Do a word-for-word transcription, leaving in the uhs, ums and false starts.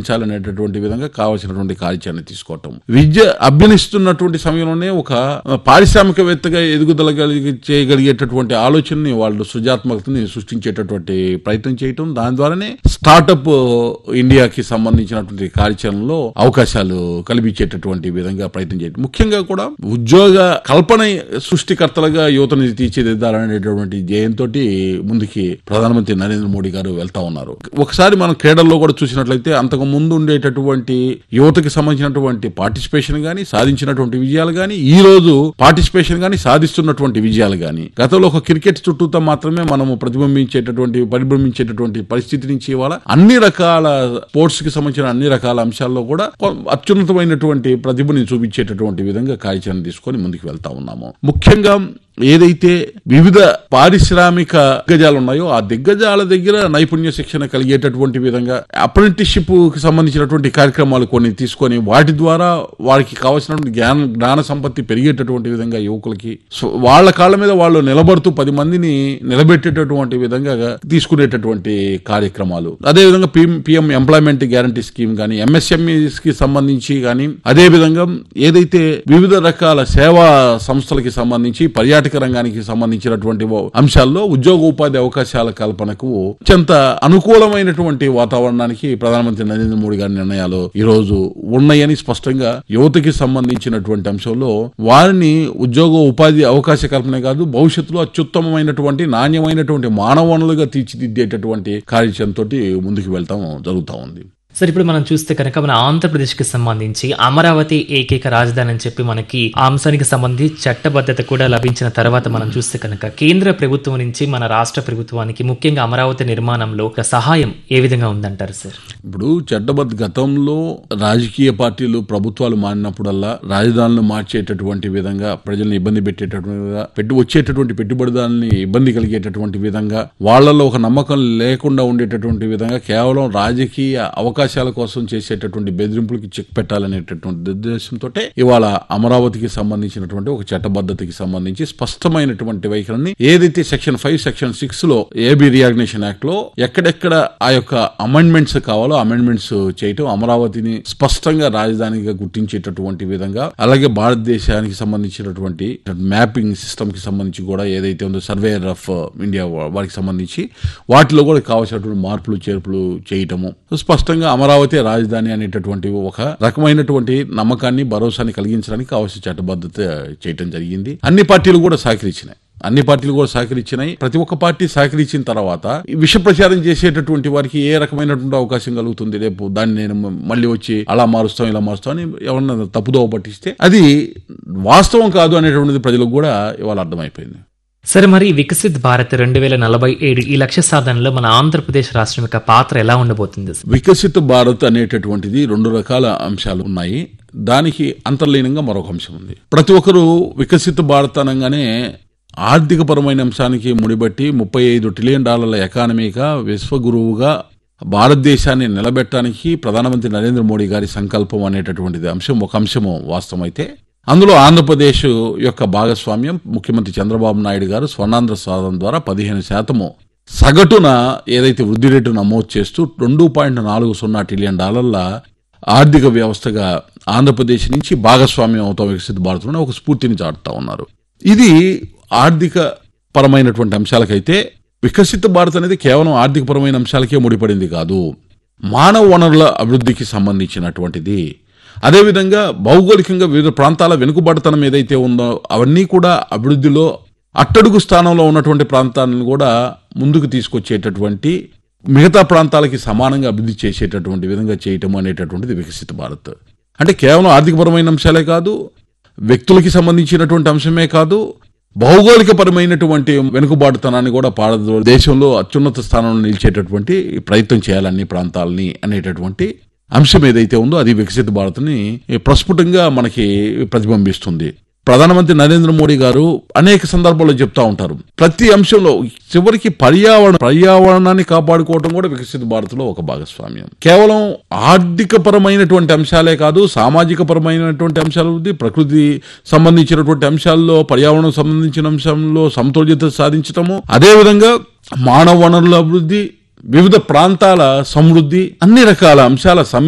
పెంచాలనేటటువంటి విధంగా కావాల్సినటువంటి కార్యాచరణ తీసుకోవటం. విద్య అభ్యనిస్తున్నటువంటి సమయంలోనే ఒక పారిశ్రామికవేత్తగా ఎదుగుదల చేయగలిగేటటువంటి ఆలోచనని వాళ్ళు సృజనాత్మకతని సృష్టించేటటువంటి ప్రయత్నం చేయటం, దాని ద్వారానే స్టార్టప్ ఇండియాకి సంబంధించినటువంటి కార్యాచరణలో అవకాశాలు కల్పించేటటువంటి విధంగా ప్రయత్నం చేయటం. ముఖ్యంగా కూడా ఉద్యోగ కల్పన సృష్టికర్తలుగా యువతని తీర్చిదిద్దాలనేటటువంటి ధ్యేయంతో ముందుకి ప్రధానమంత్రి నరేంద్ర మోడీ గారు వెళ్తా ఉన్నారు. ఒకసారి మనం క్రీడల్లో కూడా చూసినట్లయితే అంతకు ముందు ఉండేటటువంటి యువతకి సంబంధించినటువంటి పార్టిసిపేషన్ గానీ, సాధించినటువంటి విజయాలు గానీ, ఈ రోజు పార్టిసిపేషన్ గానీ, సాధిస్తున్నటువంటి విజయాలు గానీ, గతంలో ఒక క్రికెట్ చుట్టూతో మాత్రమే మనము ప్రతిబింబించేటటువంటి పరిభ్రమించేటటువంటి పరిస్థితి నుంచి ఇవాళ అన్ని రకాల స్పోర్ట్స్ కి సంబంధించిన అన్ని రకాల అంశాల్లో కూడా అత్యున్నతమైనటువంటి ప్రతిభని చూపించేటటువంటి విధంగా కార్యాచరణ తీసుకొని ముందుకు వెళ్తా ఉన్నాము. ముఖ్యంగా ఏదైతే వివిధ పారిశ్రామిక దిగ్గజాలు ఉన్నాయో ఆ దిగ్గజాల దగ్గర నైపుణ్య శిక్షణ కలిగేటటువంటి విధంగా అప్రెంటిస్షిప్ కి సంబంధించినటువంటి కార్యక్రమాలు కొన్ని తీసుకొని వాటి ద్వారా వారికి కావాల్సినటువంటి జ్ఞాన జ్ఞాన సంపత్తి పెరిగేటటువంటి విధంగా యువకులకి వాళ్ళ కాళ్ళ మీద వాళ్ళు నిలబడుతూ పది మందిని నిలబెట్టేటటువంటి విధంగా తీసుకునేటటువంటి కార్యక్రమాలు, అదేవిధంగా పిఎం ఎంప్లాయ్మెంట్ గ్యారంటీ స్కీమ్ కానీ, ఎంఎస్ఎంఈస్ కి సంబంధించి కానీ, అదేవిధంగా ఏదైతే వివిధ రకాల సేవా సంస్థలకి సంబంధించి పర్యాటక రంగానికి సంబంధించినటువంటి అంశాల్లో ఉద్యోగ ఉపాధి అవకాశాల కల్పనకు అత్యంత అనుకూలమైనటువంటి వాతావరణానికి ప్రధానమంత్రి నరేంద్ర మోడీ గారి నిర్ణయాలు ఈ రోజు ఉన్నాయని స్పష్టంగా యువతకి సంబంధించినటువంటి అంశంలో వారిని ఉద్యోగ ఉపాధి అవకాశ కల్పనే కాదు, భవిష్యత్తులో అత్యుత్తమమైనటువంటి నాణ్యమైనటువంటి మానవ వనరులుగా తీర్చిదిద్దేటటువంటి కార్యాచరణతో ముందుకు వెళ్తాం జరుగుతూ ఉంది. సార్, ఇప్పుడు మనం చూస్తే కనుక మన ఆంధ్రప్రదేశ్ కి సంబంధించి అమరావతి ఏకైక రాజధాని అని చెప్పి మనకి ఆ అంశానికి సంబంధించి చట్టబద్ధత కూడా లభించిన తర్వాత మనం చూస్తే కనుక కేంద్ర ప్రభుత్వం నుంచి మన రాష్ట్ర ప్రభుత్వానికి ముఖ్యంగా అమరావతి నిర్మాణంలో సహాయం ఏ విధంగా ఉందంటారు సార్? ఇప్పుడు చట్టబద్ధ గతంలో రాజకీయ పార్టీలు ప్రభుత్వాలు మారినప్పుడల్లా రాజధానులు మార్చేటటువంటి విధంగా ప్రజల్ని ఇబ్బంది పెట్టేటటువంటి విధంగా పెట్టి వచ్చేటటువంటి పెట్టుబడిదారుల్ని ఇబ్బంది కలిగేటటువంటి విధంగా వాళ్లలో ఒక నమ్మకం లేకుండా ఉండేటటువంటి విధంగా కేవలం రాజకీయ అవకాశం అవకాశాల కోసం చేసేటటువంటి బెదిరింపులకి చెక్ పెట్టాలనేటటువంటి ఉద్దేశంతో ఇవాళ అమరావతికి సంబంధించినటువంటి ఒక చట్టబద్ధతకి సంబంధించి స్పష్టమైనటువంటి వైఖరిని ఏదైతే సెక్షన్ ఫైవ్ సెక్షన్ సిక్స్ లో ఏబీ రియాగ్నేషన్ యాక్ట్ లో ఎక్కడెక్కడ ఆ యొక్క అమెండ్మెంట్స్ కావాలో అమెండ్మెంట్స్ చేయటం, అమరావతిని స్పష్టంగా రాజధానిగా గుర్తించేటటువంటి విధంగా, అలాగే భారతదేశానికి సంబంధించినటువంటి మ్యాపింగ్ సిస్టమ్ కి సంబంధించి కూడా ఏదైతే ఉందో సర్వేయర్ ఆఫ్ ఇండియా వారికి సంబంధించి వాటిలో కూడా కావాల్సినటువంటి మార్పులు చేర్పులు చేయటము, స్పష్టంగా అమరావతి రాజధాని అనేటటువంటి ఒక రకమైనటువంటి నమ్మకాన్ని భరోసాని కలిగించడానికి కావాల్సిన చట్టబద్ధత చేయటం జరిగింది. అన్ని పార్టీలు కూడా సహకరించినాయి అన్ని పార్టీలు కూడా సహకరించినాయి ప్రతి ఒక్క పార్టీ సహకరించిన తర్వాత విష ప్రచారం చేసేటటువంటి వారికి ఏ రకమైనటువంటి అవకాశం కలుగుతుంది? రేపు దాన్ని నేను మళ్ళీ వచ్చి అలా మారుస్తాం ఇలా మారుస్తాం అని ఎవరన్నా తప్పుదోవ పట్టిస్తే అది వాస్తవం కాదు అనేటువంటిది ప్రజలకు కూడా ఇవాళ అర్థమైపోయింది. సరే, మరి వికసిత్ భారత్ రెండు వేల నలభై ఏడు ఈ లక్ష్య సాధనలో మన ఆంధ్రప్రదేశ్ రాష్ట్రం యొక్క పాత్ర ఎలా ఉండబోతుంది? వికసిత్ భారత్ అనేటటువంటిది రెండు రకాల అంశాలు ఉన్నాయి. దానికి అంతర్లీనంగా మరొక అంశం ఉంది. ప్రతి ఒక్కరూ వికసిత్ భారత్ అనగానే ఆర్థిక పరమైన అంశానికి ముడిబట్టి ముప్పై ఐదు ట్రిలియన్ డాలర్ల ఎకానమీగా విశ్వగురువుగా భారతదేశాన్ని నిలబెట్టడానికి ప్రధానమంత్రి నరేంద్ర మోడీ గారి సంకల్పం అనేటటువంటిది అంశం ఒక అంశము వాస్తవమైతే, అందులో ఆంధ్రప్రదేశ్ యొక్క భాగస్వామ్యం ముఖ్యమంత్రి చంద్రబాబు నాయుడు గారు స్వర్ణాంధ్ర సాధన ద్వారా పదిహేను శాతము సగటున ఏదైతే వృద్ధి రేటు నమోదు చేస్తూ రెండు పాయింట్ నాలుగు సున్నా ట్రిలియన్ డాలర్ల ఆర్థిక వ్యవస్థగా ఆంధ్రప్రదేశ్ నుంచి భాగస్వామ్యం అవుతాం వికసిత భారత్లో ఒక స్ఫూర్తిని చాటుతా ఉన్నారు. ఇది ఆర్థిక పరమైనటువంటి అంశాలకైతే వికసిత భారత్ అనేది కేవలం ఆర్థిక పరమైన అంశాలకే ముడిపడింది కాదు, మానవ వనరుల అభివృద్ధికి సంబంధించినటువంటిది. అదేవిధంగా భౌగోళికంగా వివిధ ప్రాంతాల వెనుకబడతనం ఏదైతే ఉందో అవన్నీ కూడా అభివృద్ధిలో అట్టడుగు స్థానంలో ఉన్నటువంటి ప్రాంతాలను కూడా ముందుకు తీసుకొచ్చేటటువంటి, మిగతా ప్రాంతాలకి సమానంగా అభివృద్ధి చేసేటటువంటి విధంగా చేయటం అనేటటువంటిది వికసిత భారత్. అంటే కేవలం ఆర్థికపరమైన అంశాలే కాదు, వ్యక్తులకి సంబంధించినటువంటి అంశమే కాదు, భౌగోళిక పరమైనటువంటి వెనుకబాటుతనాన్ని కూడా భారతదేశంలో అత్యున్నత స్థానంలో నిలిచేటటువంటి ప్రయత్నం చేయాలి అన్ని ప్రాంతాలని అనేటటువంటి అంశం ఏదైతే ఉందో అది వికసిత భారత్ని ప్రస్ఫుటంగా మనకి ప్రతిబింబిస్తుంది. ప్రధానమంత్రి నరేంద్ర మోడీ గారు అనేక సందర్భాల్లో చెప్తా ఉంటారు, ప్రతి అంశంలో చివరికి పర్యావరణ పర్యావరణాన్ని కాపాడుకోవడం కూడా వికసిత భారత్లో ఒక భాగస్వామ్యం. కేవలం ఆర్థిక పరమైనటువంటి అంశాలే కాదు, సామాజిక పరమైనటువంటి అంశాలు, ప్రకృతి సంబంధించినటువంటి అంశాల్లో, పర్యావరణం సంబంధించిన అంశంలో సమతుల్యత సాధించటము, అదేవిధంగా మానవ వనరుల అభివృద్ధి, వివిధ ప్రాంతాల సమృద్ధి, అన్ని రకాల అంశాల